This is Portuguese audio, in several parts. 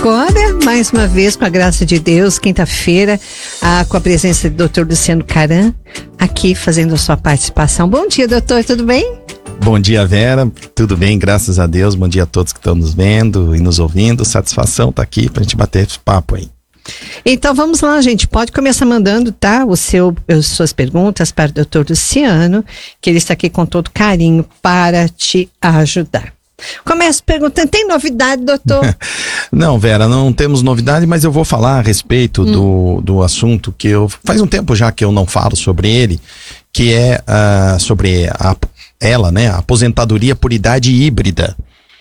Agora, mais uma vez, com a graça de Deus, quinta-feira, com a presença do Dr. Luciano Caram, aqui fazendo a sua participação. Bom dia, doutor, tudo bem? Bom dia, Vera, tudo bem, graças a Deus. Bom dia a todos que estão nos vendo e nos ouvindo. Satisfação estar aqui pra gente bater esse papo aí. Então vamos lá, gente, pode começar mandando, tá, suas perguntas para o Dr. Luciano, que ele está aqui com todo carinho para te ajudar. Começo perguntando, tem novidade, doutor? Não, Vera, não temos novidade, mas eu vou falar a respeito do assunto que faz um tempo já que eu não falo sobre ele, que é sobre a aposentadoria por idade híbrida.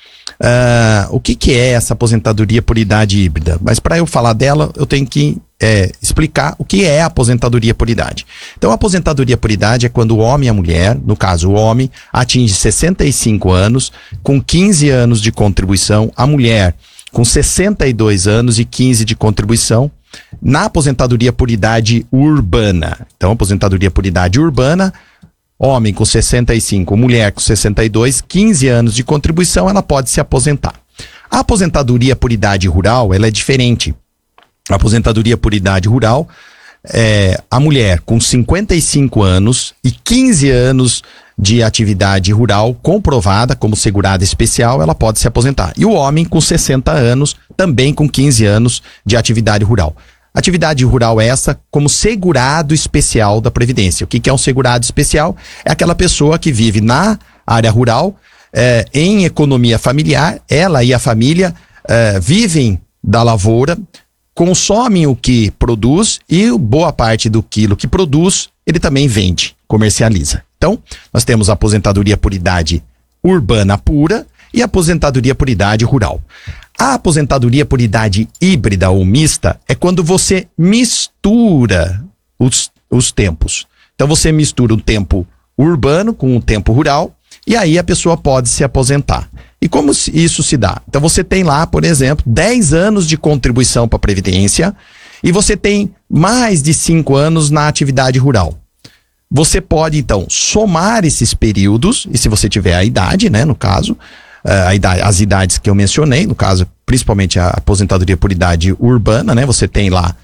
O que é essa aposentadoria por idade híbrida? Mas para eu falar dela, eu tenho que explicar o que é a aposentadoria por idade. Então, a aposentadoria por idade é quando o homem e a mulher, no caso o homem, atinge 65 anos, com 15 anos de contribuição, a mulher com 62 anos e 15 de contribuição, na aposentadoria por idade urbana. Então, aposentadoria por idade urbana, homem com 65, mulher com 62, 15 anos de contribuição, ela pode se aposentar. A aposentadoria por idade rural, ela é diferente. A aposentadoria por idade rural, a mulher com 55 anos e 15 anos de atividade rural comprovada como segurada especial, ela pode se aposentar. E o homem com 60 anos, também com 15 anos de atividade rural. Atividade rural essa como segurado especial da Previdência. O que é um segurado especial? É aquela pessoa que vive na área rural, em economia familiar, ela e a família vivem da lavoura, consomem o que produz e boa parte do quilo que produz, ele também vende, comercializa. Então, nós temos a aposentadoria por idade urbana pura e a aposentadoria por idade rural. A aposentadoria por idade híbrida ou mista é quando você mistura os tempos. Então você mistura o tempo urbano com o tempo rural e aí a pessoa pode se aposentar. E como isso se dá? Então você tem lá, por exemplo, 10 anos de contribuição para a Previdência e você tem mais de 5 anos na atividade rural. Você pode, então, somar esses períodos, e se você tiver a idade, né, no caso, as idades que eu mencionei, no caso, principalmente a aposentadoria por idade urbana, né? Você tem lá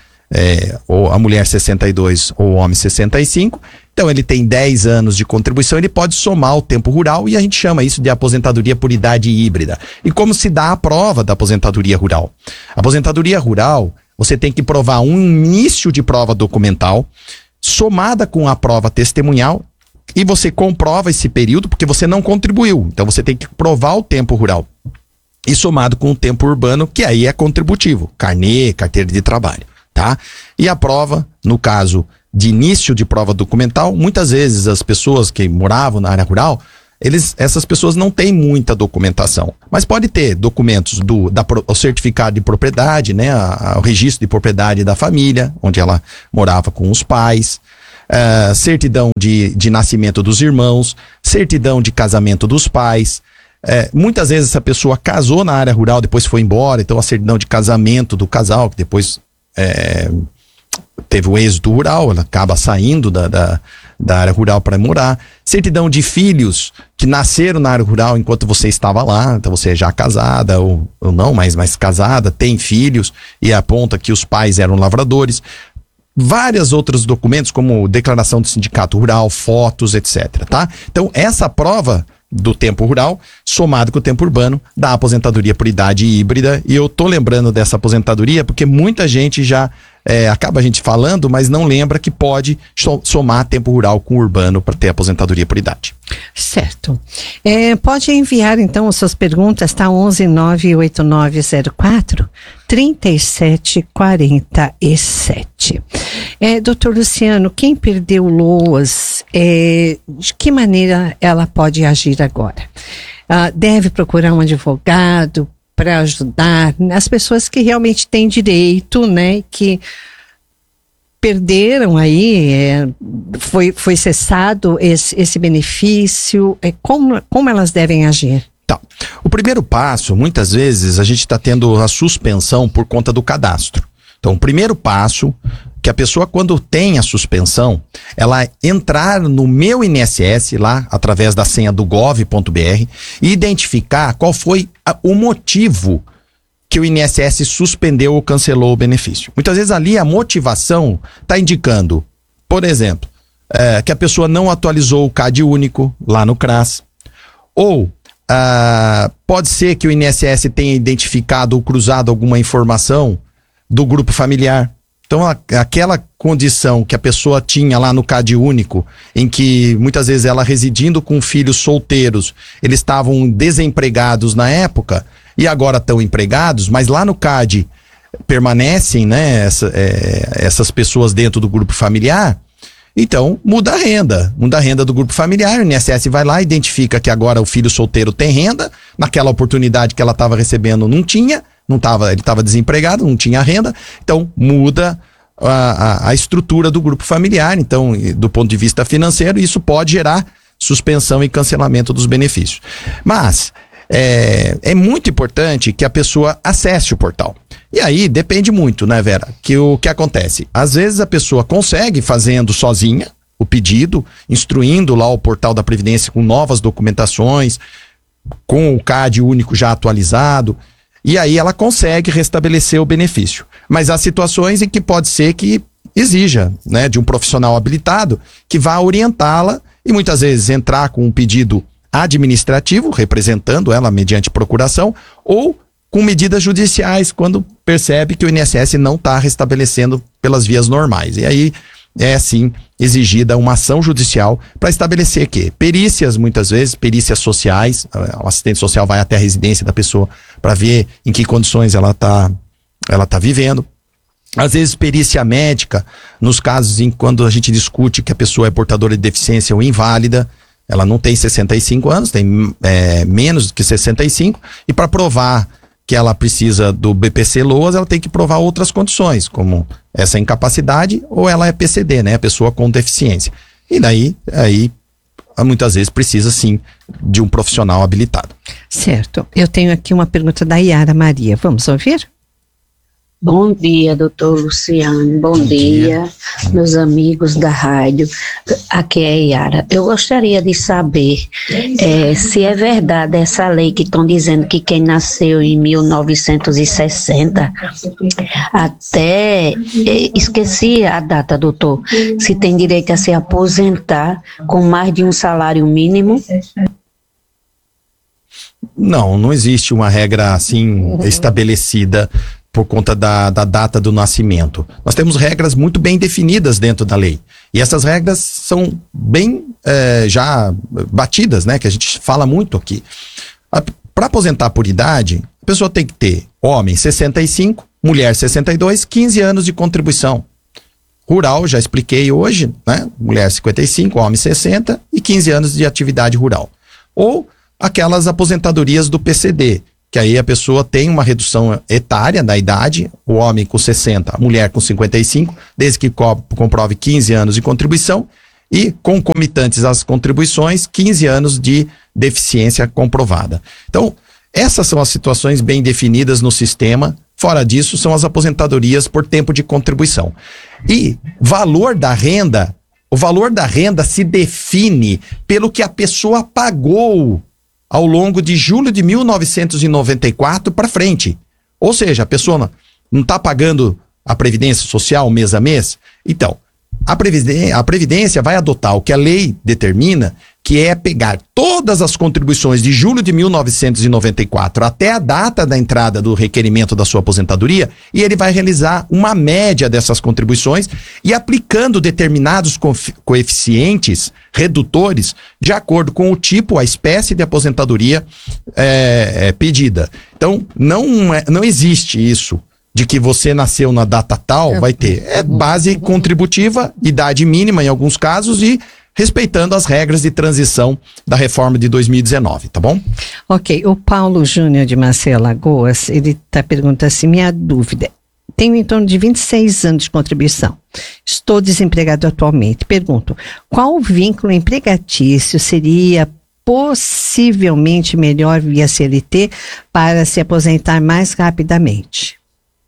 ou a mulher 62 ou o homem 65, então ele tem 10 anos de contribuição, ele pode somar o tempo rural e a gente chama isso de aposentadoria por idade híbrida. E como se dá a prova da aposentadoria rural? A aposentadoria rural, você tem que provar um início de prova documental, somada com a prova testemunhal, e você comprova esse período porque você não contribuiu. Então você tem que provar o tempo rural. E somado com o tempo urbano, que aí é contributivo. Carnê, carteira de trabalho, tá? E a prova, no caso de início de prova documental, muitas vezes as pessoas que moravam na área rural, essas pessoas não têm muita documentação. Mas pode ter documentos o certificado de propriedade, né? O registro de propriedade da família, onde ela morava com os pais. Certidão de nascimento dos irmãos, certidão de casamento dos pais. Muitas vezes essa pessoa casou na área rural, depois foi embora, então a certidão de casamento do casal, que depois teve o êxito rural, ela acaba saindo da área rural para morar. Certidão de filhos que nasceram na área rural enquanto você estava lá, então você é já casada ou não, mas casada, tem filhos e aponta que os pais eram lavradores. Vários outros documentos, como declaração do sindicato rural, fotos, etc, tá? Então, essa prova do tempo rural, somado com o tempo urbano, dá aposentadoria por idade híbrida. E eu tô lembrando dessa aposentadoria porque muita gente já acaba a gente falando, mas não lembra que pode somar tempo rural com urbano para ter aposentadoria por idade. Certo. Pode enviar então as suas perguntas, tá? 11-989-04-3747. Doutor Luciano, quem perdeu loas, de que maneira ela pode agir agora? Deve procurar um advogado para ajudar as pessoas que realmente têm direito, né? Que perderam aí, foi cessado esse benefício, como elas devem agir? Tá. O primeiro passo, muitas vezes, a gente está tendo a suspensão por conta do cadastro. Então, o primeiro passo, que a pessoa, quando tem a suspensão, ela entrar no Meu INSS, lá, através da senha do gov.br, e identificar qual foi o motivo que o INSS suspendeu ou cancelou o benefício. Muitas vezes ali a motivação está indicando, por exemplo, que a pessoa não atualizou o CAD único lá no CRAS, ou pode ser que o INSS tenha identificado ou cruzado alguma informação do grupo familiar. Então, aquela condição que a pessoa tinha lá no CAD único, em que muitas vezes ela residindo com filhos solteiros, eles estavam desempregados na época e agora estão empregados, mas lá no CAD permanecem, né, essas pessoas dentro do grupo familiar. Então, muda a renda do grupo familiar, o INSS vai lá, identifica que agora o filho solteiro tem renda, naquela oportunidade que ela estava recebendo não tinha, ele estava desempregado, não tinha renda, então muda a estrutura do grupo familiar. Então, do ponto de vista financeiro, isso pode gerar suspensão e cancelamento dos benefícios. Mas é muito importante que a pessoa acesse o portal. E aí depende muito, né, Vera? Que o que acontece? Às vezes a pessoa consegue fazendo sozinha o pedido, instruindo lá o portal da Previdência com novas documentações, com o CAD único já atualizado, e aí ela consegue restabelecer o benefício. Mas há situações em que pode ser que exija, né, de um profissional habilitado que vá orientá-la e muitas vezes entrar com um pedido administrativo, representando ela mediante procuração, ou com medidas judiciais, quando percebe que o INSS não está restabelecendo pelas vias normais. E aí é sim exigida uma ação judicial para estabelecer que perícias, muitas vezes, perícias sociais, o assistente social vai até a residência da pessoa para ver em que condições ela tá vivendo. Às vezes perícia médica, nos casos em quando a gente discute que a pessoa é portadora de deficiência ou inválida, ela não tem 65 anos, tem menos do que 65, e para provar que ela precisa do BPC-LOAS, ela tem que provar outras condições, como essa incapacidade ou ela é PCD, né? A pessoa com deficiência. E daí, muitas vezes precisa sim de um profissional habilitado. Certo. Eu tenho aqui uma pergunta da Yara Maria. Vamos ouvir? Bom dia, doutor Luciano. Bom dia, meus amigos da rádio. Aqui é a Yara. Eu gostaria de saber se é verdade essa lei que estão dizendo que quem nasceu em 1960 até... esqueci a data, doutor. Se tem direito a se aposentar com mais de um salário mínimo? Não existe uma regra assim estabelecida por conta da data do nascimento. Nós temos regras muito bem definidas dentro da lei. E essas regras são bem já batidas, né? Que a gente fala muito aqui. Para aposentar por idade, a pessoa tem que ter homem 65, mulher 62, 15 anos de contribuição. Rural, já expliquei hoje, né? Mulher 55, homem 60 e 15 anos de atividade rural. Ou aquelas aposentadorias do PCD, que aí a pessoa tem uma redução etária da idade, o homem com 60, a mulher com 55, desde que comprove 15 anos de contribuição e concomitantes às contribuições, 15 anos de deficiência comprovada. Então, essas são as situações bem definidas no sistema. Fora disso, são as aposentadorias por tempo de contribuição. E o valor da renda se define pelo que a pessoa pagou ao longo de julho de 1994 para frente. Ou seja, a pessoa não está pagando a Previdência Social mês a mês. Então, a Previdência vai adotar o que a lei determina, que é pegar todas as contribuições de julho de 1994 até a data da entrada do requerimento da sua aposentadoria, e ele vai realizar uma média dessas contribuições e aplicando determinados coeficientes redutores de acordo com o tipo, a espécie de aposentadoria pedida. Então, não existe isso de que você nasceu na data tal, vai ter. É base contributiva, idade mínima em alguns casos e respeitando as regras de transição da reforma de 2019, tá bom? Ok, o Paulo Júnior de Maceió Lagoas, ele está perguntando assim, minha dúvida, tenho em torno de 26 anos de contribuição, estou desempregado atualmente, pergunto, qual vínculo empregatício seria possivelmente melhor via CLT para se aposentar mais rapidamente?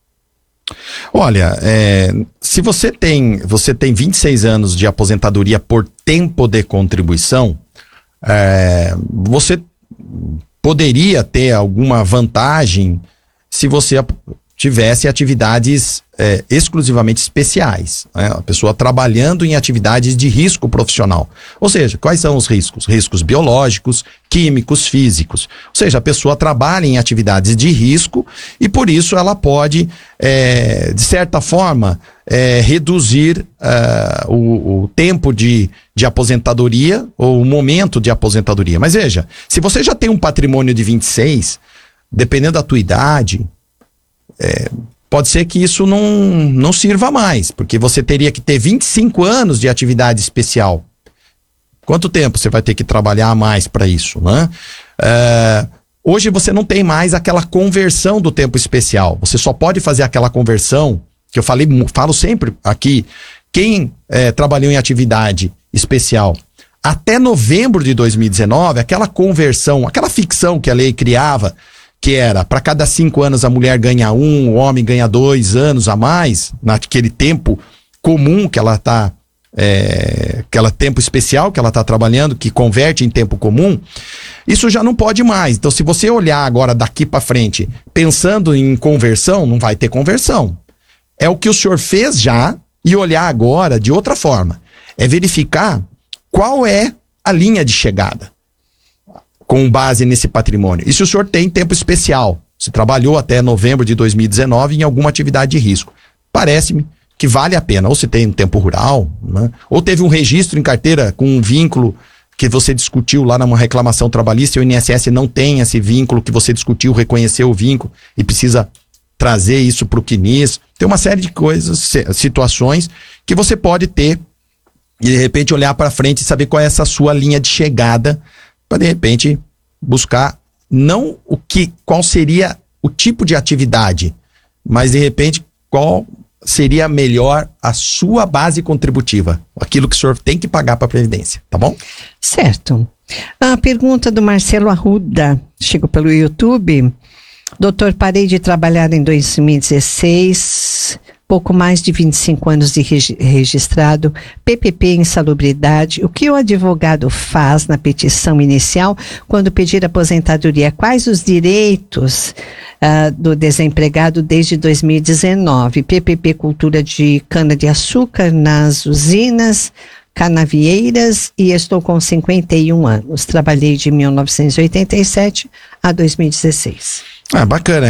Olha, se você tem 26 anos de aposentadoria por tempo de contribuição, você poderia ter alguma vantagem se você tivesse atividades exclusivamente especiais, né? A pessoa trabalhando em atividades de risco profissional. Ou seja, quais são os riscos? Riscos biológicos, químicos, físicos. Ou seja, a pessoa trabalha em atividades de risco e por isso ela pode, de certa forma, reduzir o tempo de aposentadoria ou o momento de aposentadoria. Mas veja, se você já tem um patrimônio de 26, dependendo da tua idade, pode ser que isso não sirva mais, porque você teria que ter 25 anos de atividade especial. Quanto tempo você vai ter que trabalhar mais para isso, né? Hoje você não tem mais aquela conversão do tempo especial. Você só pode fazer aquela conversão, que eu falo sempre aqui, quem trabalhou em atividade especial até novembro de 2019, aquela conversão, aquela ficção que a lei criava, que era, para cada 5 anos a mulher ganha 1, o homem ganha 2 anos a mais, naquele tempo comum que ela está, aquele tempo especial que ela está trabalhando, que converte em tempo comum, isso já não pode mais. Então, se você olhar agora daqui para frente, pensando em conversão, não vai ter conversão. É o que o senhor fez já e olhar agora de outra forma. É verificar qual é a linha de chegada com base nesse patrimônio. E se o senhor tem tempo especial, se trabalhou até novembro de 2019 em alguma atividade de risco, parece-me que vale a pena. Ou se tem um tempo rural, né? Ou teve um registro em carteira com um vínculo que você discutiu lá numa reclamação trabalhista e o INSS não tem esse vínculo que você discutiu, reconheceu o vínculo e precisa trazer isso para o CNIS. Tem uma série de coisas, situações que você pode ter e de repente olhar para frente e saber qual é essa sua linha de chegada para de repente buscar não qual seria o tipo de atividade, mas de repente qual seria melhor a sua base contributiva, aquilo que o senhor tem que pagar para a Previdência, tá bom? Certo. A pergunta do Marcelo Arruda chegou pelo YouTube. Doutor, parei de trabalhar em 2016, pouco mais de 25 anos de registrado, PPP insalubridade. O que o advogado faz na petição inicial quando pedir aposentadoria? Quais os direitos do desempregado desde 2019? PPP cultura de cana-de-açúcar nas usinas canavieiras e estou com 51 anos. Trabalhei de 1987 a 2016. Bacana,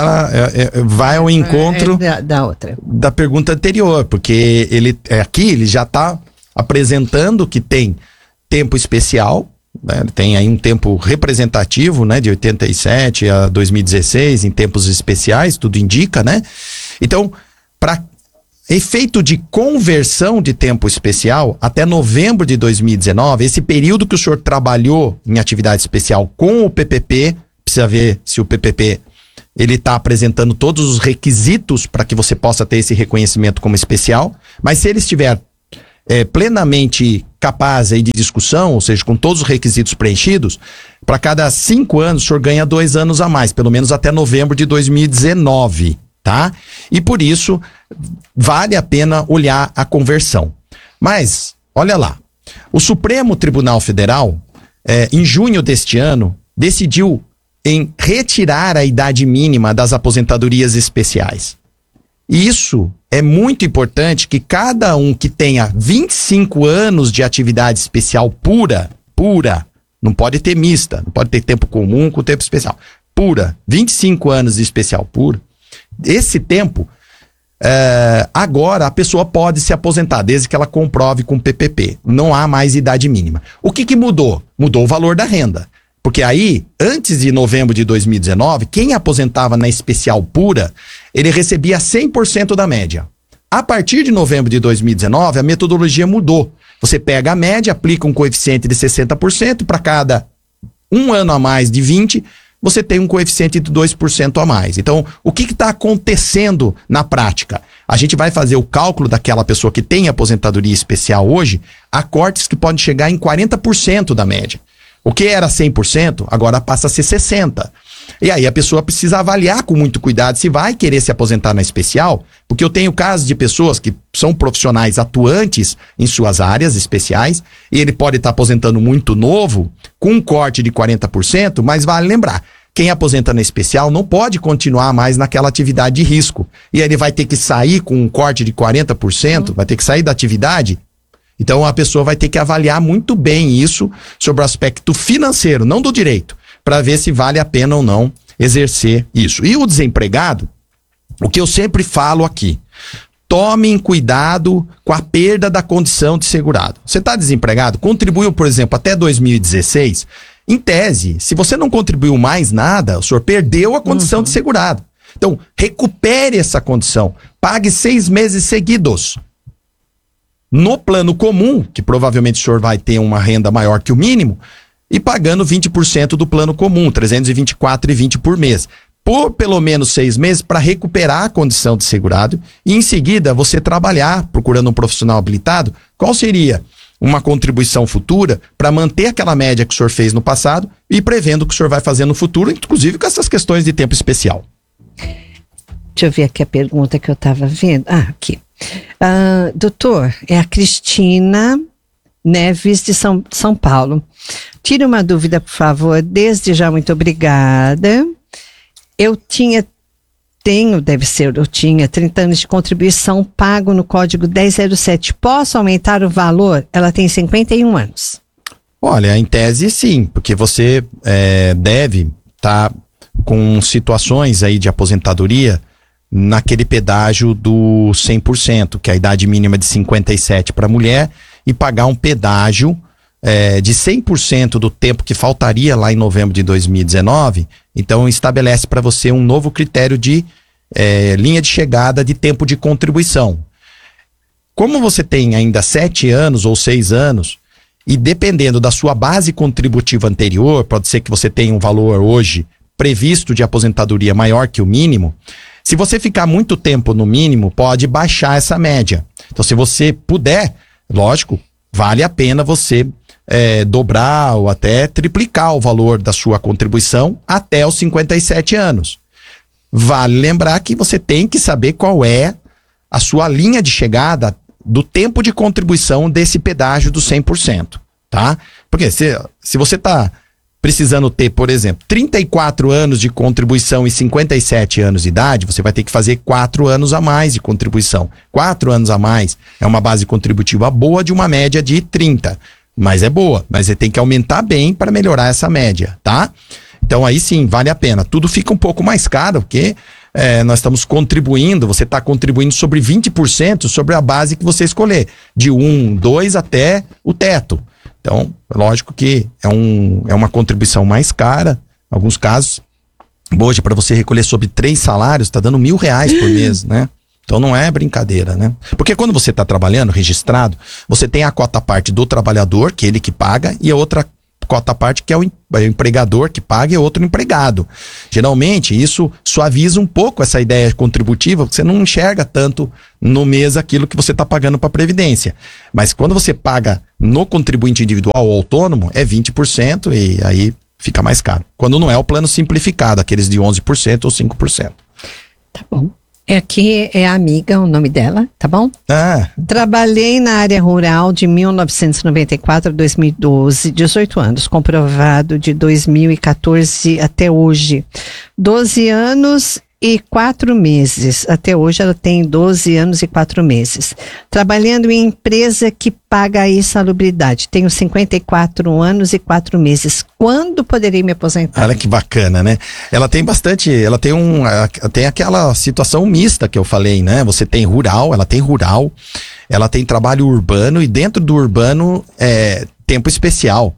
vai ao encontro da outra, da pergunta anterior, porque ele já está apresentando que tem tempo especial, né? Tem aí um tempo representativo, né? De 87 a 2016, em tempos especiais, tudo indica, né? Então, para efeito de conversão de tempo especial, até novembro de 2019, esse período que o senhor trabalhou em atividade especial com o PPP, precisa ver se o PPP ele está apresentando todos os requisitos para que você possa ter esse reconhecimento como especial, mas se ele estiver plenamente capaz aí de discussão, ou seja, com todos os requisitos preenchidos, para cada 5 anos o senhor ganha 2 anos a mais, pelo menos até novembro de 2019, tá? E por isso vale a pena olhar a conversão. Mas, olha lá, o Supremo Tribunal Federal, em junho deste ano, decidiu em retirar a idade mínima das aposentadorias especiais. E isso é muito importante, que cada um que tenha 25 anos de atividade especial pura, não pode ter mista, não pode ter tempo comum com tempo especial, pura, 25 anos de especial puro, esse tempo, agora a pessoa pode se aposentar, desde que ela comprove com PPP, não há mais idade mínima. O que mudou? Mudou o valor da renda. Porque aí, antes de novembro de 2019, quem aposentava na especial pura, ele recebia 100% da média. A partir de novembro de 2019, a metodologia mudou. Você pega a média, aplica um coeficiente de 60%, para cada 1 ano a mais de 20, você tem um coeficiente de 2% a mais. Então, o que está acontecendo na prática? A gente vai fazer o cálculo daquela pessoa que tem aposentadoria especial hoje, a cortes que podem chegar em 40% da média. O que era 100%, agora passa a ser 60%. E aí a pessoa precisa avaliar com muito cuidado se vai querer se aposentar na especial, porque eu tenho casos de pessoas que são profissionais atuantes em suas áreas especiais, e ele pode estar aposentando muito novo, com um corte de 40%, mas vale lembrar quem aposenta no especial não pode continuar mais naquela atividade de risco. E ele vai ter que sair com um corte de 40%, vai ter que sair da atividade. Então a pessoa vai ter que avaliar muito bem isso sobre o aspecto financeiro, não do direito, para ver se vale a pena ou não exercer isso. E o desempregado, o que eu sempre falo aqui, tomem cuidado com a perda da condição de segurado. Você está desempregado, contribuiu, por exemplo, até 2016, em tese, se você não contribuiu mais nada, o senhor perdeu a condição de segurado. Então, recupere essa condição, pague 6 meses seguidos. No plano comum, que provavelmente o senhor vai ter uma renda maior que o mínimo, e pagando 20% do plano comum, R$ 324,20 por mês. Por pelo menos 6 meses para recuperar a condição de segurado e em seguida você trabalhar procurando um profissional habilitado. Qual seria uma contribuição futura para manter aquela média que o senhor fez no passado e prevendo o que o senhor vai fazer no futuro, inclusive com essas questões de tempo especial? Deixa eu ver aqui a pergunta que eu estava vendo. Aqui. Doutor, é a Cristina Neves de São Paulo. Tire uma dúvida, por favor. Desde já, muito obrigada. Eu tinha 30 anos de contribuição pago no código 1007. Posso aumentar o valor? Ela tem 51 anos. Olha, em tese sim, porque você deve estar com situações aí de aposentadoria naquele pedágio do 100%, que é a idade mínima de 57 para mulher, e pagar um pedágio de 100% do tempo que faltaria lá em novembro de 2019, então estabelece para você um novo critério de linha de chegada de tempo de contribuição. Como você tem ainda 7 anos ou 6 anos, e dependendo da sua base contributiva anterior, pode ser que você tenha um valor hoje previsto de aposentadoria maior que o mínimo, se você ficar muito tempo no mínimo, pode baixar essa média. Então, se você puder, lógico, vale a pena você dobrar ou até triplicar o valor da sua contribuição até os 57 anos. Vale lembrar que você tem que saber qual é a sua linha de chegada do tempo de contribuição desse pedágio do 100%, tá? Porque se você está precisando ter, por exemplo, 34 anos de contribuição e 57 anos de idade, você vai ter que fazer 4 anos a mais de contribuição. 4 anos a mais é uma base contributiva boa de uma média de 30. Mas é boa, mas você tem que aumentar bem para melhorar essa média, tá? Então aí sim, vale a pena. Tudo fica um pouco mais caro, porque nós estamos contribuindo, você está contribuindo sobre 20% sobre a base que você escolher, de 1, 2 até o teto. Então, lógico que é uma contribuição mais cara, em alguns casos. Hoje, para você recolher sobre 3 salários, está dando R$1.000 por mês, né? Então não é brincadeira, né? Porque quando você está trabalhando, registrado, você tem a cota parte do trabalhador, que é ele que paga, e a outra cota parte que é o empregador que paga e outro empregado. Geralmente, isso suaviza um pouco essa ideia contributiva, porque você não enxerga tanto no mês aquilo que você está pagando para a Previdência. Mas quando você paga no contribuinte individual ou autônomo, é 20% e aí fica mais caro. Quando não é o plano simplificado, aqueles de 11% ou 5%. Tá bom. Aqui é a amiga, o nome dela, tá bom? Trabalhei na área rural de 1994 a 2012, 18 anos, comprovado de 2014 até hoje. 12 anos e 4 meses. Até hoje ela tem 12 anos e 4 meses. Trabalhando em empresa que paga a insalubridade. Tenho 54 anos e 4 meses. Quando poderei me aposentar? Olha que bacana, né? Ela tem bastante, tem aquela situação mista que eu falei, né? Você tem rural, ela tem trabalho urbano e dentro do urbano tempo especial.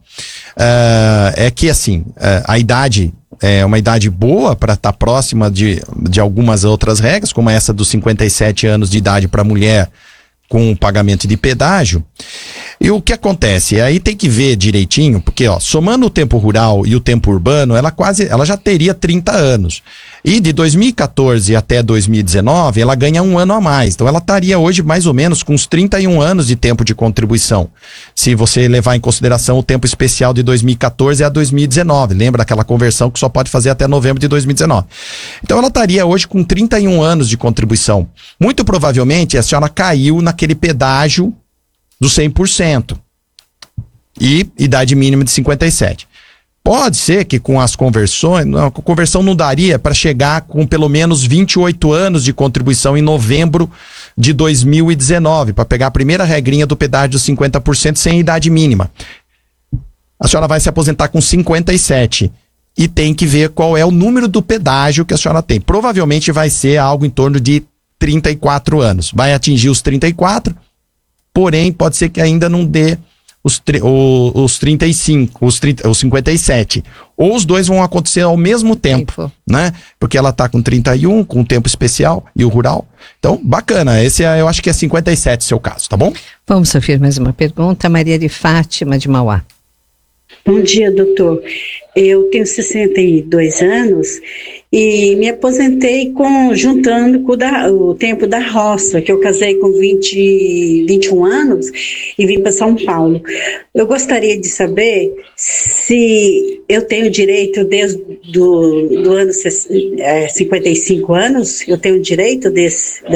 É que assim, a idade é uma idade boa para estar próxima de algumas outras regras, como essa dos 57 anos de idade para mulher com o pagamento de pedágio. E o que acontece? Aí tem que ver direitinho, porque somando o tempo rural e o tempo urbano, ela já teria 30 anos. E de 2014 até 2019, ela ganha 1 ano a mais. Então ela estaria hoje mais ou menos com uns 31 anos de tempo de contribuição. Se você levar em consideração o tempo especial de 2014 a 2019. Lembra aquela conversão que só pode fazer até novembro de 2019. Então ela estaria hoje com 31 anos de contribuição. Muito provavelmente a senhora caiu naquele pedágio do 100%. E idade mínima de 57. Pode ser que com as conversões, a conversão não daria para chegar com pelo menos 28 anos de contribuição em novembro de 2019, para pegar a primeira regrinha do pedágio dos 50% sem idade mínima. A senhora vai se aposentar com 57 e tem que ver qual é o número do pedágio que a senhora tem. Provavelmente vai ser algo em torno de 34 anos. Vai atingir os 34, porém pode ser que ainda não dê os 35, os 57. Ou os dois vão acontecer ao mesmo tempo, né? Porque ela tá com 31, com o tempo especial e o rural. Então, bacana. Esse eu acho que é 57 seu caso, tá bom? Vamos ouvir mais uma pergunta. Maria de Fátima, de Mauá. Bom dia, doutor. Eu tenho 62 anos e me aposentei juntando com o tempo da roça, que eu casei com 21 anos e vim para São Paulo. Eu gostaria de saber se eu tenho direito desde do ano 55 anos, eu tenho direito da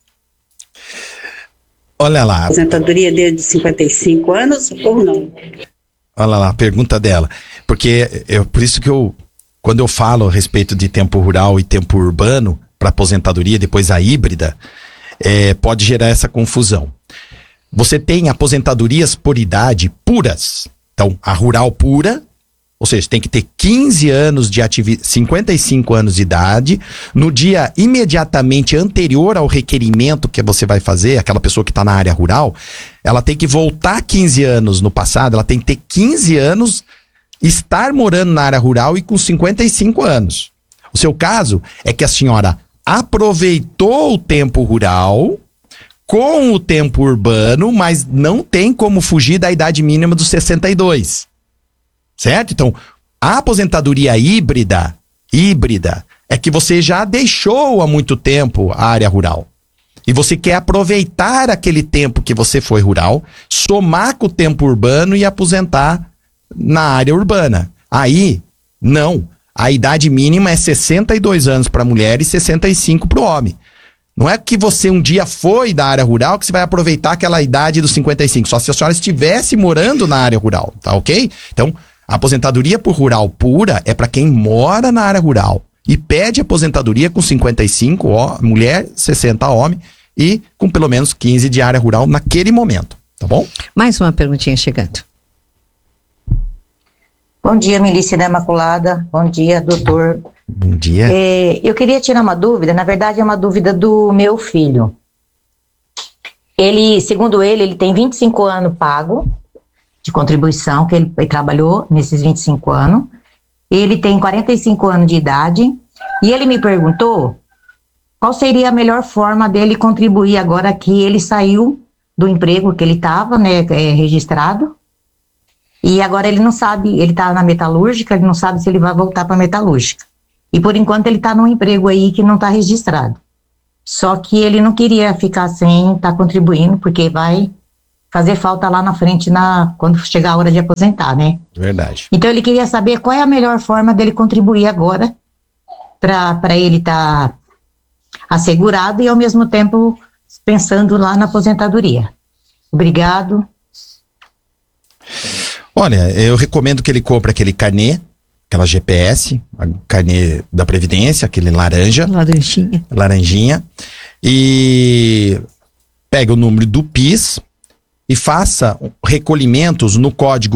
Olha lá. Aposentadoria desde 55 anos ou não? Olha lá, a pergunta dela. Porque por isso que quando eu falo a respeito de tempo rural e tempo urbano, para aposentadoria, depois a híbrida, pode gerar essa confusão. Você tem aposentadorias por idade puras. Então, a rural pura, ou seja, tem que ter 15 anos de 55 anos de idade, no dia imediatamente anterior ao requerimento que você vai fazer, aquela pessoa que está na área rural, ela tem que voltar 15 anos no passado, ela tem que ter 15 anos, estar morando na área rural e com 55 anos. O seu caso é que a senhora aproveitou o tempo rural com o tempo urbano, mas não tem como fugir da idade mínima dos 62. Certo? Então, a aposentadoria híbrida é que você já deixou há muito tempo a área rural. E você quer aproveitar aquele tempo que você foi rural, somar com o tempo urbano e aposentar na área urbana. Aí, não. A idade mínima é 62 anos para a mulher e 65 para o homem. Não é que você um dia foi da área rural que você vai aproveitar aquela idade dos 55. Só se a senhora estivesse morando na área rural, tá ok? Então, a aposentadoria por rural pura é para quem mora na área rural e pede aposentadoria com 55, mulher, 60 homem e com pelo menos 15 de área rural naquele momento, tá bom? Mais uma perguntinha chegando. Bom dia, Milícia da Imaculada. Bom dia, doutor. Bom dia. Eu queria tirar uma dúvida, na verdade é uma dúvida do meu filho. Ele, segundo ele tem 25 anos pago de contribuição, que ele trabalhou nesses 25 anos. Ele tem 45 anos de idade e ele me perguntou qual seria a melhor forma dele contribuir agora que ele saiu do emprego que ele estava, né, registrado. E agora ele não sabe, ele está na metalúrgica, ele não sabe se ele vai voltar para a metalúrgica. E por enquanto ele está num emprego aí que não está registrado. Só que ele não queria ficar sem estar contribuindo, porque vai fazer falta lá na frente quando chegar a hora de aposentar, né? Verdade. Então ele queria saber qual é a melhor forma dele contribuir agora para ele estar assegurado e ao mesmo tempo pensando lá na aposentadoria. Obrigado. Olha, eu recomendo que ele compre aquele carnê, aquela GPS, a carnê da Previdência, aquele laranjinha, e pega o número do PIS e faça recolhimentos no código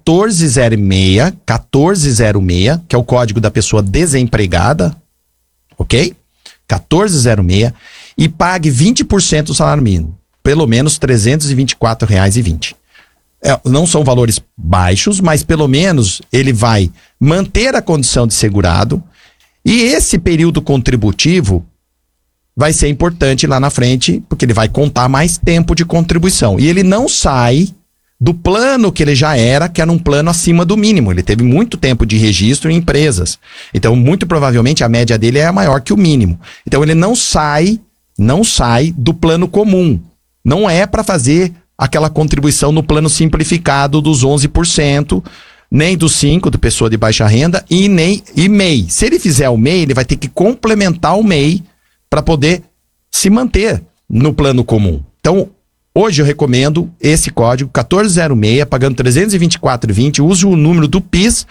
1406, que é o código da pessoa desempregada, ok? 1406, e pague 20% do salário mínimo, pelo menos R$ 324,20. Não são valores baixos, mas pelo menos ele vai manter a condição de segurado, e esse período contributivo vai ser importante lá na frente, porque ele vai contar mais tempo de contribuição. E ele não sai do plano que ele já era, que era um plano acima do mínimo. Ele teve muito tempo de registro em empresas. Então, muito provavelmente, a média dele é maior que o mínimo. Então, ele não sai do plano comum. Não é para fazer aquela contribuição no plano simplificado dos 11%, nem dos 5% do pessoa de baixa renda e nem MEI. Se ele fizer o MEI, ele vai ter que complementar o MEI para poder se manter no plano comum. Então, hoje eu recomendo esse código 1406, pagando R$ 324,20, use o número do PIS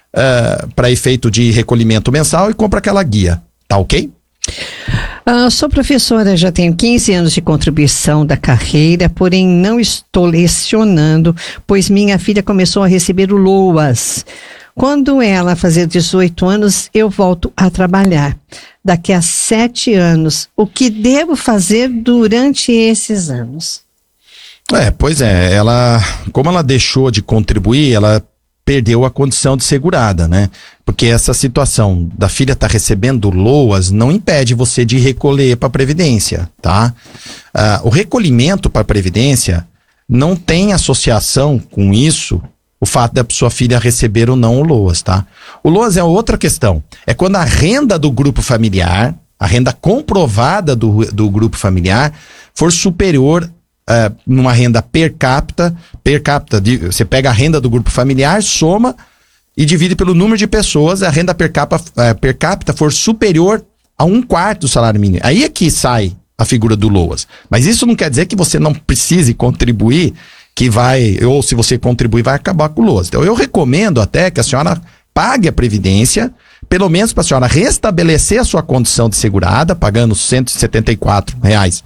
para efeito de recolhimento mensal e compra aquela guia, tá ok? Sou professora, já tenho 15 anos de contribuição da carreira, porém não estou lecionando, pois minha filha começou a receber o LOAS. Quando ela fazer 18 anos, eu volto a trabalhar. Daqui a 7 anos, o que devo fazer durante esses anos? Pois é, como ela deixou de contribuir, ela perdeu a condição de segurada, né? Porque essa situação da filha estar recebendo LOAS não impede você de recolher para a Previdência, tá? O recolhimento para a Previdência não tem associação com isso, o fato da sua filha receber ou não o LOAS, tá? O LOAS é outra questão. É quando a renda do grupo familiar, a renda comprovada do grupo familiar, for superior numa renda per capita, você pega a renda do grupo familiar, soma e divide pelo número de pessoas, a renda per capita for superior a 1/4 do salário mínimo. Aí é que sai a figura do LOAS. Mas isso não quer dizer que você não precise contribuir, ou se você contribuir, vai acabar com o LOAS. Então eu recomendo até que a senhora pague a Previdência, pelo menos para a senhora restabelecer a sua condição de segurada, pagando R$174.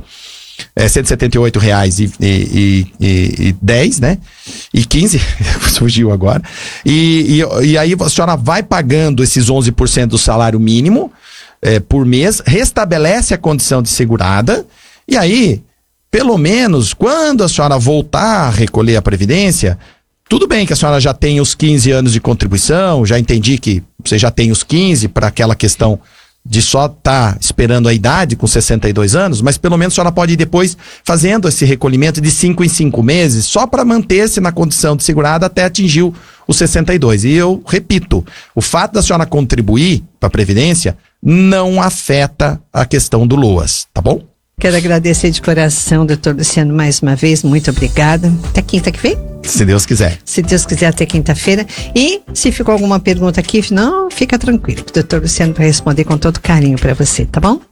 R$178,10, né? E 15, surgiu agora. E aí a senhora vai pagando esses 11% do salário mínimo por mês, restabelece a condição de segurada, e aí, pelo menos, quando a senhora voltar a recolher a Previdência, tudo bem que a senhora já tem os 15 anos de contribuição, já entendi que você já tem os 15 para aquela questão de só estar esperando a idade com 62 anos, mas pelo menos a senhora pode ir depois fazendo esse recolhimento de 5 em 5 meses, só para manter-se na condição de segurada até atingir os 62. E eu repito, o fato da senhora contribuir para a Previdência não afeta a questão do LOAS, tá bom? Quero agradecer de coração, doutor Luciano, mais uma vez, muito obrigada. Até quinta que vem? Se Deus quiser. Se Deus quiser, até quinta-feira. E se ficou alguma pergunta aqui, não, fica tranquilo. O doutor Luciano vai responder com todo carinho para você, tá bom?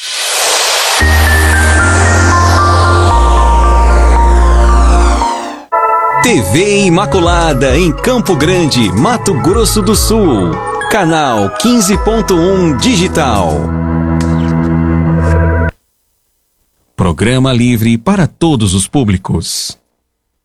TV Imaculada em Campo Grande, Mato Grosso do Sul. Canal 15.1 Digital. Programa livre para todos os públicos.